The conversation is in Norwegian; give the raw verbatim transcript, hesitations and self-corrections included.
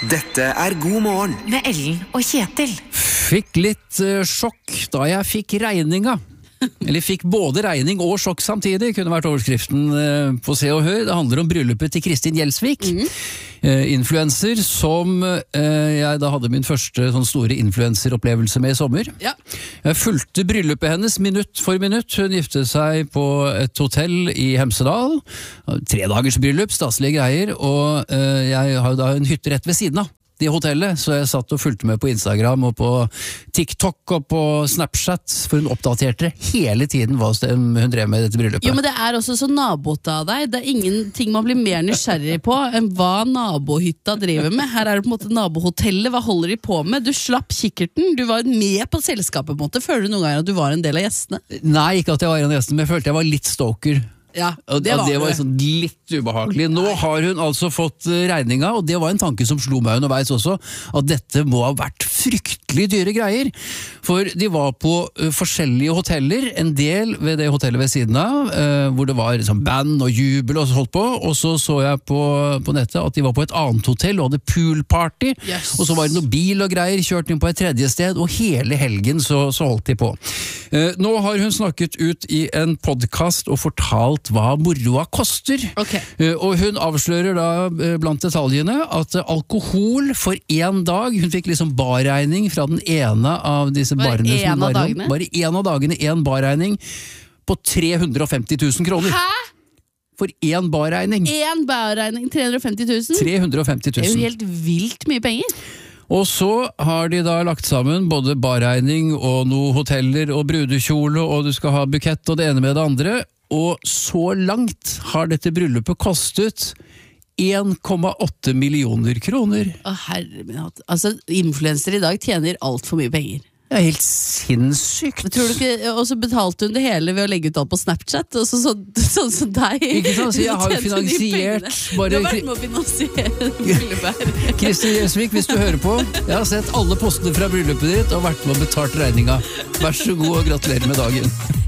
Dette er God morgen med Ellen og Kjetil. Fikk litt uh, sjokk da jeg fikk regninga. Eller fikk både regning og sjokk samtidig, kunne vært overskriften uh, på Se og Hør. Det handler om bryllupet til Kristin Gjelsvik, mm. uh, influencer, som uh, jeg da hadde min første sånn store influenceropplevelse med i sommer. Ja. Jeg fulgte bryllupet hennes minutt for minutt. Hun giftet seg på et hotell i Hemsedal. Tre dagers bryllup, staselige greier, og uh, jeg har jo da en hytte rett ved siden av det hotellet, så jeg satt og fulgte med på Instagram og på TikTok og på Snapchat, for hun oppdaterte hele tiden hva hun drev med i dette bryllupet. Jo, men det er også så nabota av deg. Det er ingenting man blir mer nysgjerrig på enn hva nabohytta driver med. Her er det på en måte nabohotellet, hva holder de på med? Du slapp kikkerten, du var med på selskapet på en måte. Føler du noen ganger at du var en del av gjestene? Nei, ikke at jeg var en av gjestene, men jeg følte jeg var litt stalker. Ja, det var, det var sånn litt ubehagelig. Nå har hun altså fått regninga, og det var en tanke som slo meg underveis også, at dette må ha vært fryktelig dyre greier. For de var på uh, forskjellige hoteller, en del ved det hotellet ved siden av, uh, hvor det var liksom, band og jubel og så holdt på, og så så jeg på, på nettet at de var på et annet hotell og hadde poolparty, yes. Og så var det noe bil og greier, kjørt inn på et tredje sted, og hele helgen så, så holdt de på. Uh, nå har hun snakket ut i en podcast og fortalt hva moroa koster. Okay. Uh, og hun avslører da uh, blant detaljene at uh, alkohol for en dag, hun fikk liksom barregning fra den ene av disse bare barene. En av dagene? Bare en av dagene, en barregning på tre hundre og femti tusen kroner. Hæ? For en barregning. En barregning, tre hundre og femti tusen? tre hundre og femti tusen. Det er jo helt vilt mye penger. Og så har de da lagt sammen både barregning og noen hoteller og brudekjole, og du skal ha bukett og det ene med det andre. Og så langt har dette bryllupet kostet en komma åtte millioner kroner. Å herre min hatt. Altså, influencer i dag tjener alt for mye penger. Det er helt sinnssykt. Men tror du ikke, og så betalte hun det hele ved å legge ut alt på Snapchat, og så sånn så, så deg. Ikke sånn, så jeg har jo finansiert bare... Du har vært med å finansiere bryllupet her. Kristin Gjelsvik, hvis du hører på, jeg har sett alle postene fra bryllupet ditt og vært med og betalt regninga. Vær så god og gratulerer med dagen.